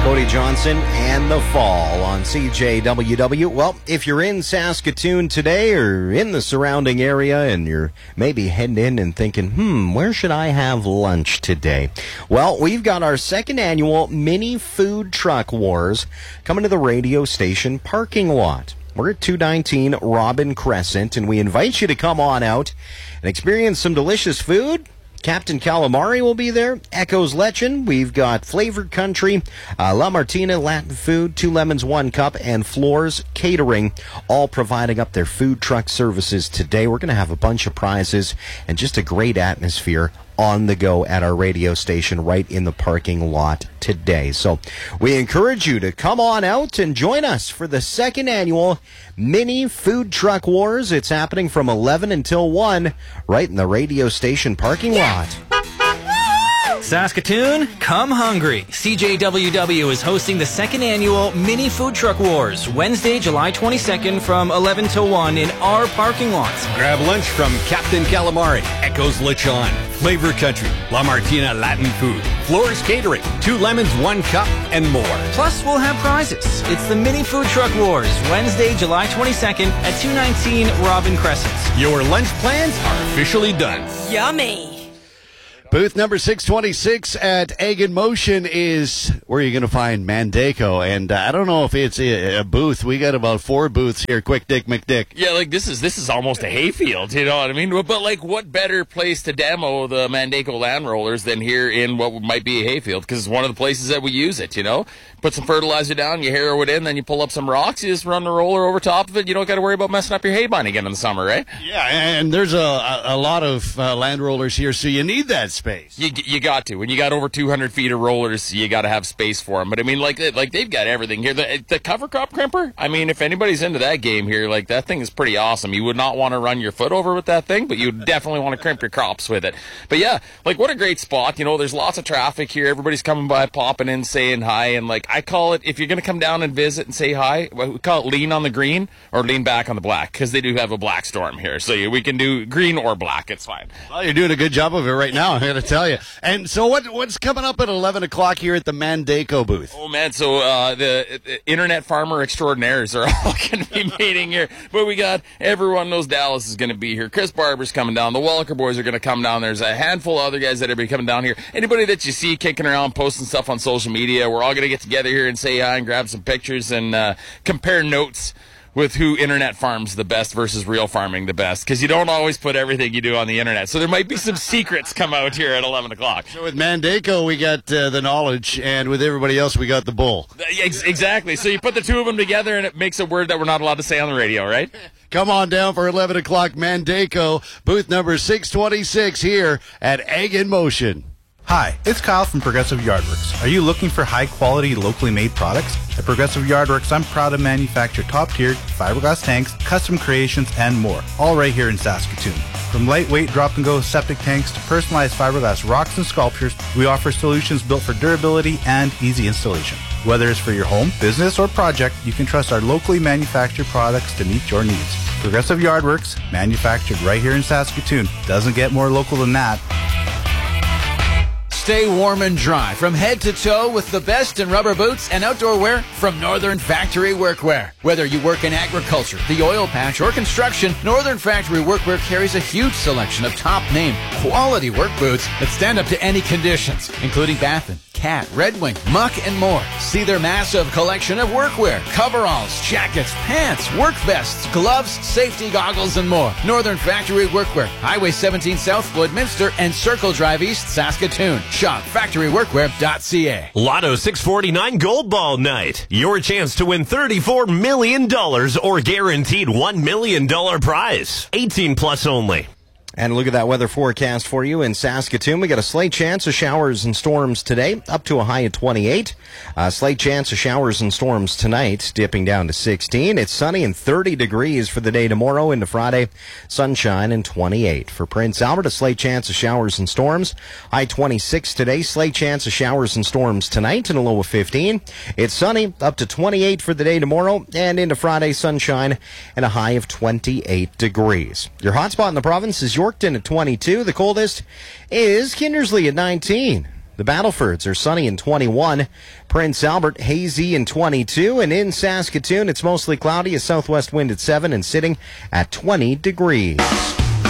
Cody Johnson and The Fall on CJWW. Well, if you're in Saskatoon today or in the surrounding area and you're maybe heading in and thinking, where should I have lunch today? Well, we've got our second annual Mini Food Truck Wars coming to the radio station parking lot. We're at 219 Robin Crescent, and we invite you to come on out and experience some delicious food. Captain Calamari will be there. Echo's Lechon. We've got Flavored Country, La Martina Latin Food, 2 Lemons, 1 Cup, and Floors Catering, all providing up their food truck services today. We're going to have a bunch of prizes and just a great atmosphere on the go at our radio station right in the parking lot today. So we encourage you to come on out and join us for the second annual Mini Food Truck Wars. It's happening from 11 until 1 right in the radio station parking lot. Saskatoon, come hungry. CJWW is hosting the second annual Mini Food Truck Wars, Wednesday, July 22nd from 11 to 1 in our parking lots. Grab lunch from Captain Calamari, Echo's Lechon, Flavor Country, La Martina Latin Food, Floors Catering, 2 Lemons, 1 Cup, and more. Plus, we'll have prizes. It's the Mini Food Truck Wars, Wednesday, July 22nd at 219 Robin Crescent. Your lunch plans are officially done. Yummy. Booth number 626 at Egg in Motion is where you're going to find Mandaco. And I don't know if it's a booth. We got about 4 booths here. Quick Dick McDick. Yeah, like this is almost a hayfield, you know what I mean? But like, what better place to demo the Mandaco Land Rollers than here in what might be a hayfield? Because it's one of the places that we use it, you know? Put some fertilizer down, you harrow it in, then you pull up some rocks, you just run the roller over top of it. You don't got to worry about messing up your hay barn again in the summer, right? Yeah, and there's a lot of land rollers here, so you need that space. You got to. When you got over 200 feet of rollers, you got to have space for them. But I mean, like they've got everything here. The cover crop crimper, I mean, if anybody's into that game here, like that thing is pretty awesome. You would not want to run your foot over with that thing, but you definitely want to crimp your crops with it. But yeah, like what a great spot. You know, there's lots of traffic here. Everybody's coming by, popping in, saying hi. And like I call it, if you're going to come down and visit and say hi, we call it lean on the green or lean back on the black, because they do have a black storm here. So we can do green or black. It's fine. Well, you're doing a good job of it right now, I got to tell you. And so what's coming up at 11 o'clock here at the Mandaco booth? Oh, man, so the internet farmer extraordinaires are all going to be meeting here. But we got, everyone knows Dallas is going to be here. Chris Barber's coming down. The Walker boys are going to come down. There's a handful of other guys that are going to be coming down here. Anybody that you see kicking around, posting stuff on social media, we're all going to get together here and say hi and grab some pictures and compare notes with who internet farms the best versus real farming the best, because you don't always put everything you do on the internet. So there might be some secrets come out here at 11 o'clock. So with Mandaco, we got the knowledge, and with everybody else, we got the bull. Exactly. So you put the two of them together, and it makes a word that we're not allowed to say on the radio, right? Come on down for 11 o'clock, Mandaco, booth number 626 here at Egg in Motion. Hi, it's Kyle from Progressive Yardworks. Are you looking for high-quality, locally made products? At Progressive Yardworks, I'm proud to manufacture top-tiered fiberglass tanks, custom creations, and more, all right here in Saskatoon. From lightweight drop-and-go septic tanks to personalized fiberglass rocks and sculptures, we offer solutions built for durability and easy installation. Whether it's for your home, business, or project, you can trust our locally manufactured products to meet your needs. Progressive Yardworks, manufactured right here in Saskatoon. Doesn't get more local than that. Stay warm and dry from head to toe with the best in rubber boots and outdoor wear from Northern Factory Workwear. Whether you work in agriculture, the oil patch, or construction, Northern Factory Workwear carries a huge selection of top-name, quality work boots that stand up to any conditions, including Baffin, Cat, Red Wing, Muck, and more. See their massive collection of workwear, coveralls, jackets, pants, work vests, gloves, safety goggles, and more. Northern Factory Workwear, Highway 17 South, Woodminster, and Circle Drive East, Saskatoon. Shop factoryworkwear.ca. Lotto 649 Gold Ball Night. Your chance to win $34 million or guaranteed $1 million prize. 18 plus only. And look at that weather forecast for you in Saskatoon. We got a slight chance of showers and storms today, up to a high of 28. Slight chance of showers and storms tonight, dipping down to 16. It's sunny and 30 degrees for the day tomorrow into Friday. Sunshine and 28. For Prince Albert, a slight chance of showers and storms. High 26 today. Slight chance of showers and storms tonight and a low of 15. It's sunny, up to 28 for the day tomorrow. And into Friday, sunshine and a high of 28 degrees. Your hotspot in the province is Yorkton at 22. The coldest is Kindersley at 19. The Battlefords are sunny and 21. Prince Albert, hazy and 22. And in Saskatoon, it's mostly cloudy, a southwest wind at 7 and sitting at 20 degrees.